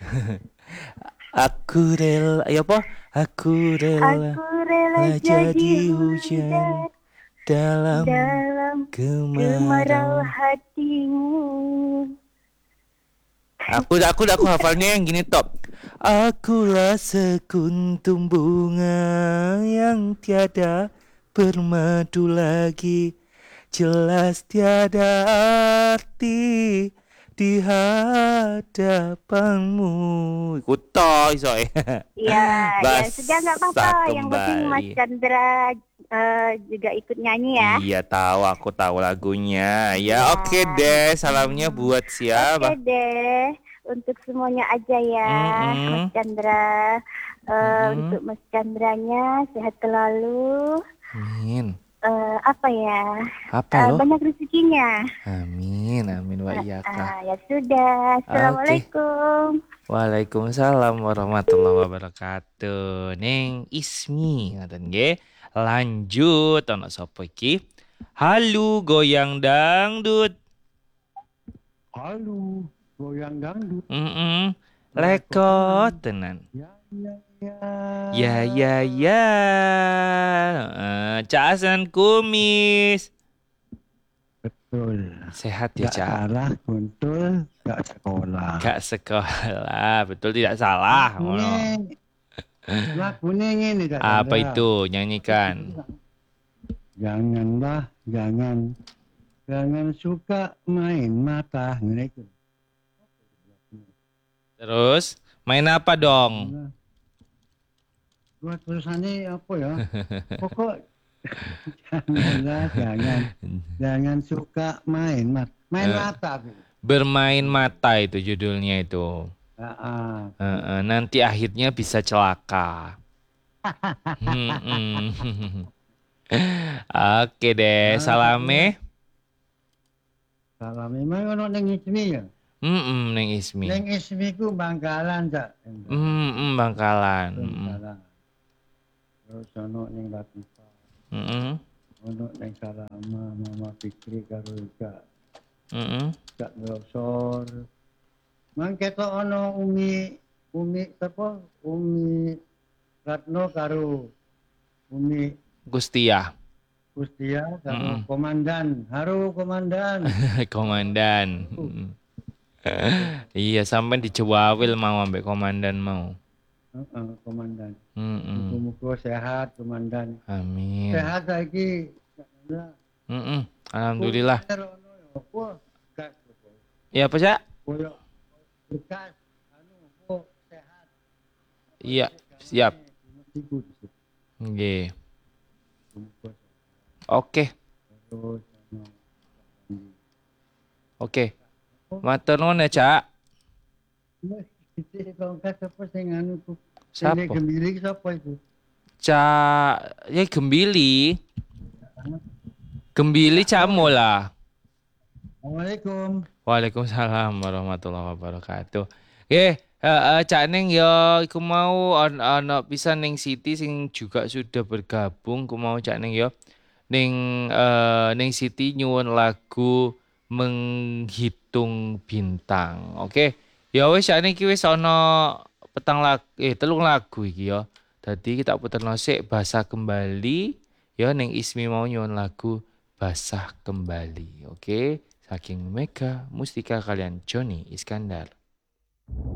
Aku rela, ya apa? Aku rela Aku rela lah jadi jadi hujan hujan dalam dalam kemarau kemarau. hatimu. Aku hafalnya yang gini top. Akulah sekuntum bunga yang tiada bermadu lagi, jelas tiada arti di hadapanmu. Kuto isoy. Ya, ya sudah nggak apa-apa. Basah Yang penting Mas kembali. Chandra juga ikut nyanyi ya. Iya aku tahu lagunya. Ya Ya, oke deh, salamnya mm-mm. buat Oke siapa? deh. Untuk semuanya aja ya, Mas Mm-mm. Chandra. Mm-mm. Untuk Mas Chandranya sehat selalu. Amin. Apa ya? Apa loh? Banyak rezekinya. Amin, amin wa iyaka. Ya sudah. Oke. Assalamualaikum. Waalaikumsalam warahmatullahi wabarakatuh. Neng Ismi ngaten nggih. Lanjut ana sapa iki? Halu goyang dangdut. Halo, goyang dangdut, Mm-mm. lekuk Lekot tenan. tenan. Ya, ya, ya. Ya ya ya. Casan kumis. Betul. Sehat ya, Gak Cak. salah, kuntul, gak sekolah. Gak sekolah. Betul tidak salah. Lagunya, lagunya ini Kak Apa Chandra. itu? Nyanyikan. Janganlah, jangan suka main mata. Ngene iku. Terus, main apa dong? Janganlah. Gua tulisannya apa ya? Pokok janganlah, jangan suka main Eh, mata. bermain mata itu judulnya itu. Ah, Nanti akhirnya bisa celaka. Hmm. Oke deh, ah. salame. Kalau memang ono ning Ismi ya. Neng Ismi. Ning Ismi ku Bangkalan Cak. Bangkalan. Bangkalan. Terus ono ning Latifah, Mm-mm. ono ning Salama, Mama Fikri karo Mm-mm. Cak Grosor. Mang ketok ono Umi sapa? Umi Ratno karo Umi Gustia. Kustia karo Mm-mm. Komandan. Haro Komandan. Komandan. Uh, Iya, sampai di Jewawil mau ambek komandan mau. Komandan. Mm-mm. Muga-muga sehat Komandan. Amin. Sehat saiki. Alhamdulillah. Apa? Bekas. Ya apa Cak? Koyo bekas kok sehat. Iya, siap. Nggih. Oke, Terus oke. Matur nuwun ya, Cak. kongkas apa sing anu ku? Sing Siapa? gembiri sapa itu? Cak, ya Gembili. Gembili Cak Oh ya. Mola. Assalamualaikum. Waalaikumsalam warahmatullahi wabarakatuh. Cak Neng iku mau ana pisan ning Siti sing juga sudah bergabung, ku mau Cak Neng ning ning Siti nyuwun lagu Menghitung Bintang. Oke. Ya wis Cak Neng iki wis ana telung lagu iki ya. Dadi kita puterno sik Basah Kembali ya ning Ismi mau nyuwun lagu Basah Kembali. Oke. Saking Mega Mustika kalian Joni Iskandar.